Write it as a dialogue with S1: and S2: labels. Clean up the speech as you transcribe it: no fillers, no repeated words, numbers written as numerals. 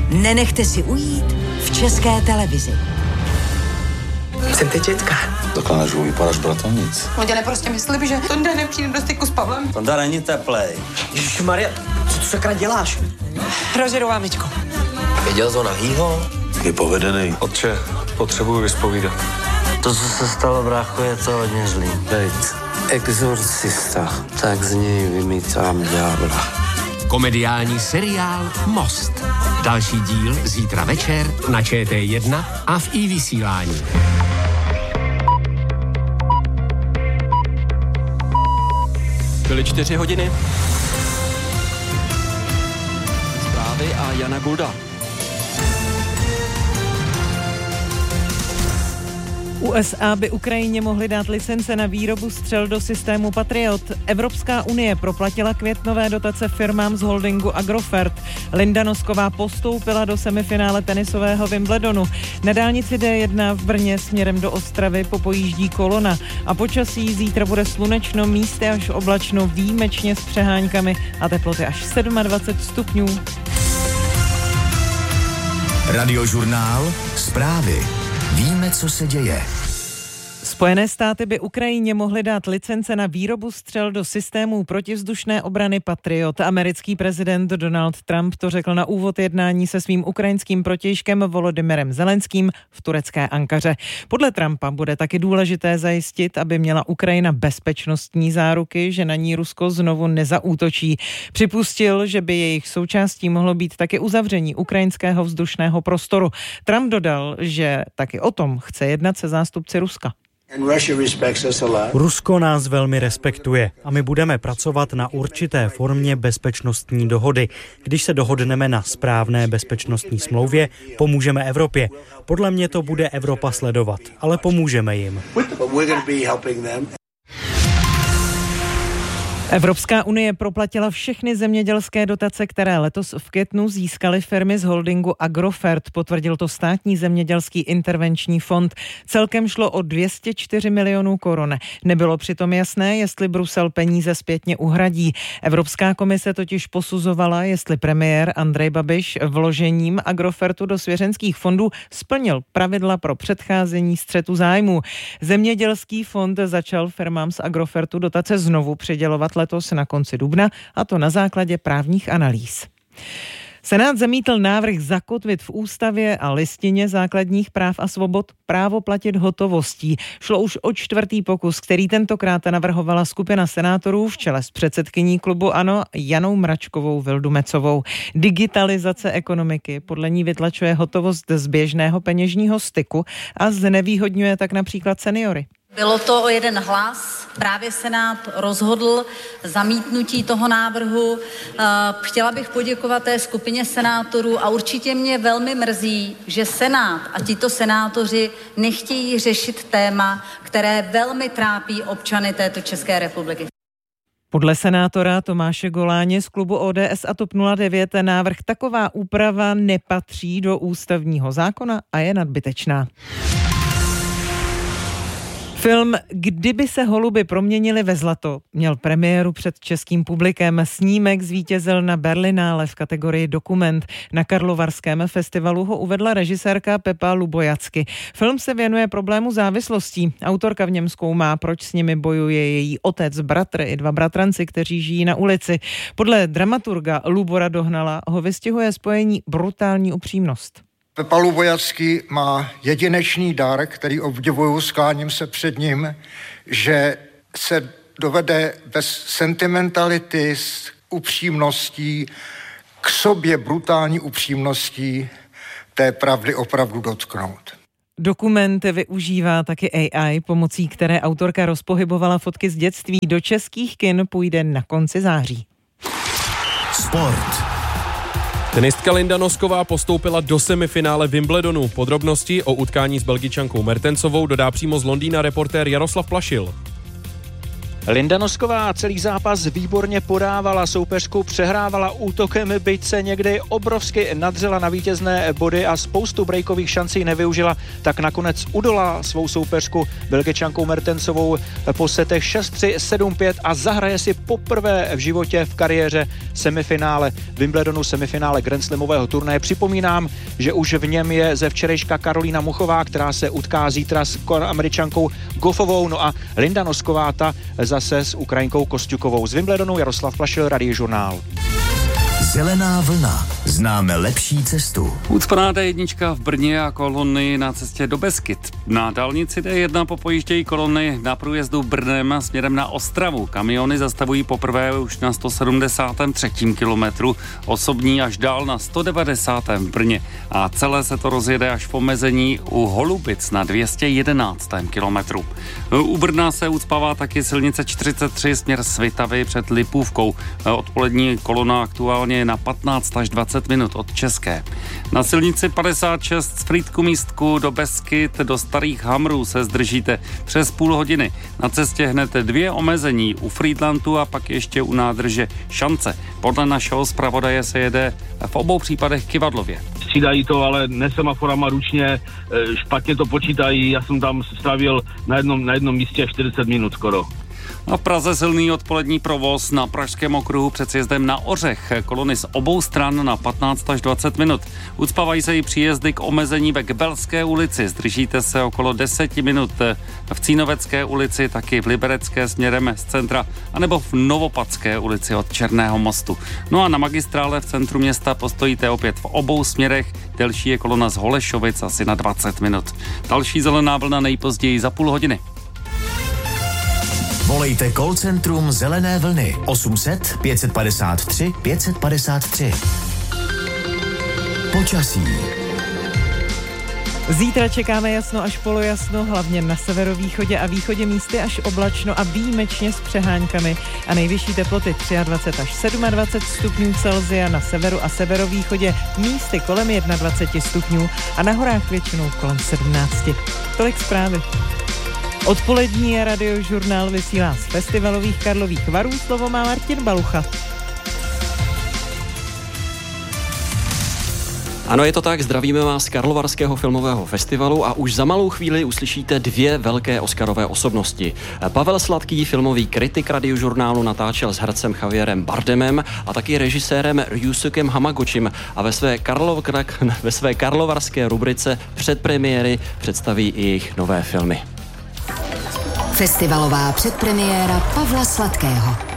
S1: nenechte si ujít v České televizi.
S2: Jsem teď dětka.
S3: Takhle nežiju, vypadáš bratovnic.
S2: Oděle prostě myslím, že Tonda nepřijde do styku s Pavlem.
S3: Tonda není teplej.
S2: Ježišmarja, co tu sakra děláš? Rozjedu vámičko.
S4: Viděl jsi ho nahýho?
S3: Je povedený.
S5: Otče, potřebuji vyspovídat.
S4: To, co se stalo, brácho, je to hodně zlý. Dejt. Exorcista, tak z něj vymítám ďábla.
S6: Komediální seriál Most. Další díl zítra večer na ČT1 a v iVysílání.
S7: Byly 4 hodiny. Zprávy a Jana Gulda.
S8: USA by Ukrajině mohly dát licence na výrobu střel do systému Patriot. Evropská unie proplatila květnové dotace firmám z holdingu Agrofert. Linda Nosková postoupila do semifinále tenisového Wimbledonu. Na dálnici D1 v Brně směrem do Ostravy popojíždí kolona. A počasí zítra bude slunečno, místy až oblačno, výjimečně s přeháňkami a teploty až 27 stupňů.
S9: Radiožurnál Zprávy. Víme, co se děje.
S8: Spojené státy by Ukrajině mohly dát licence na výrobu střel do systémů protivzdušné obrany Patriot. Americký prezident Donald Trump to řekl na úvod jednání se svým ukrajinským protějškem Volodymyrem Zelenským v turecké Ankaře. Podle Trumpa bude taky důležité zajistit, aby měla Ukrajina bezpečnostní záruky, že na ní Rusko znovu nezaútočí. Připustil, že by jejich součástí mohlo být taky uzavření ukrajinského vzdušného prostoru. Trump dodal, že taky o tom chce jednat se zástupci Ruska.
S10: Rusko nás velmi respektuje a my budeme pracovat na určité formě bezpečnostní dohody. Když se dohodneme na správné bezpečnostní smlouvě, pomůžeme Evropě. Podle mě to bude Evropa sledovat, ale pomůžeme jim.
S8: Evropská unie proplatila všechny zemědělské dotace, které letos v květnu získaly firmy z holdingu Agrofert, potvrdil to státní zemědělský intervenční fond. Celkem šlo o 204 milionů korun. Nebylo přitom jasné, jestli Brusel peníze zpětně uhradí. Evropská komise totiž posuzovala, jestli premiér Andrej Babiš vložením Agrofertu do svěřenských fondů splnil pravidla pro předcházení střetu zájmů. Zemědělský fond začal firmám z Agrofertu dotace znovu přidělovat letos na konci dubna, a to na základě právních analýz. Senát zamítl návrh zakotvit v ústavě a listině základních práv a svobod právo platit hotovostí. Šlo už o 4. pokus, který tentokrát navrhovala skupina senátorů v čele s předsedkyní klubu ANO Janou Mračkovou Vildumecovou. Digitalizace ekonomiky podle ní vytlačuje hotovost z běžného peněžního styku a znevýhodňuje tak například seniory.
S11: Bylo to o 1 hlas, právě Senát rozhodl zamítnutí toho návrhu. Chtěla bych poděkovat té skupině senátorů a určitě mě velmi mrzí, že Senát a tito senátoři nechtějí řešit téma, které velmi trápí občany této České republiky.
S8: Podle senátora Tomáše Goláně z klubu ODS a TOP 09 návrh taková úprava nepatří do ústavního zákona a je nadbytečná. Film Kdyby se holuby proměnily ve zlato měl premiéru před českým publikem. Snímek zvítězil na Berlinále v kategorii dokument. Na Karlovarském festivalu ho uvedla režisérka Pepa Lubojacky. Film se věnuje problému závislostí. Autorka v něm zkoumá, proč s nimi bojuje její otec, bratr i 2 bratranci, kteří žijí na ulici. Podle dramaturga Lubora Dohnala ho vystihuje spojení brutální upřímnost.
S12: Pepa Lubojacký má jedinečný dar, který obdivuju, skláním se před ním, že se dovede bez sentimentality, s upřímností, k sobě brutální upřímností té pravdy opravdu dotknout.
S8: Dokument využívá taky AI, pomocí které autorka rozpohybovala fotky z dětství. Do českých kin půjde na konci září.
S9: Sport.
S7: Tenistka Linda Nosková postoupila do semifinále Wimbledonu. Podrobnosti o utkání s Belgičankou Mertensovou dodá přímo z Londýna reportér Jaroslav Plašil.
S13: Linda Nosková celý zápas výborně podávala, soupeřku přehrávala útokem, byť se někdy obrovsky nadřela na vítězné body a spoustu breakových šancí nevyužila, tak nakonec udolala svou soupeřku Belgičankou Mertensovou po setech 6-3, 7-5 a zahraje si poprvé v životě v kariéře semifinále Wimbledonu, semifinále Grand Slamového turnaje. Připomínám, že už v něm je ze včerejška Karolína Muchová, která se utká zítra s Američankou Goffovou, no a Linda Nosková ta zase s Ukrajinkou Kosťukovou. Z Wimbledonu Jaroslav Plašil, Radiožurnál.
S9: Zelená vlna. Známe lepší cestu.
S14: Ucpaná D1 v Brně a kolony na cestě do Beskyt. Na dálnici D1 popojíždějí kolony na průjezdu Brnem směrem na Ostravu. Kamiony zastavují poprvé už na 173. kilometru, osobní až dál na 190. v Brně. A celé se to rozjede až v omezení u Holubic na 211. kilometru. U Brna se ucpává taky silnice 43 směr Svitavy před Lipůvkou. Odpolední kolona aktuálně na 15 až 20 minut od České. Na silnici 56 z Frýdku Místku do Beskyt do Starých Hamrů se zdržíte přes půl hodiny. Na cestě hned 2 omezení u Frýdlantu a pak ještě u nádrže Šance. Podle našeho zpravodaje se jede v obou případech kyvadlově.
S15: Střídají to, ale ne semaforama ručně, špatně to počítají. Já jsem tam stavil na jednom místě 40 minut skoro.
S14: A v Praze silný odpolední provoz na Pražském okruhu před sjezdem na Ořech. Kolony z obou stran na 15 až 20 minut. Ucpávají se i příjezdy k omezení ve Kbelské ulici. Zdržíte se okolo 10 minut v Cínovecké ulici, taky v Liberecké směrem z centra, anebo v Novopadské ulici od Černého mostu. No a na magistrále v centru města postojíte opět v obou směrech. Delší je kolona z Holešovic asi na 20 minut. Další zelená vlna nejpozději za půl hodiny.
S9: Volejte call centrum Zelené vlny 800 553 553. Počasí.
S8: Zítra čekáme jasno až polojasno, hlavně na severovýchodě a východě místy až oblačno a výjimečně s přeháňkami. A nejvyšší teploty 23 až 27 stupňů Celsia na severu a severovýchodě, místy kolem 21 stupňů a na horách většinou kolem 17. Tolik zprávy. Odpolední Radiožurnál vysílá z festivalových Karlových Varů. Slovo má Martin Balucha.
S16: Ano, je to tak, zdravíme vás z Karlovarského filmového festivalu a už za malou chvíli uslyšíte 2 velké oscarové osobnosti. Pavel Sladký, filmový kritik Radiožurnálu, natáčel s hercem Javierem Bardemem a taky režisérem Ryusukem Hamaguchim a ve své karlovarské rubrice předpremiéry představí i jejich nové filmy.
S1: Festivalová předpremiéra Pavla Sladkého.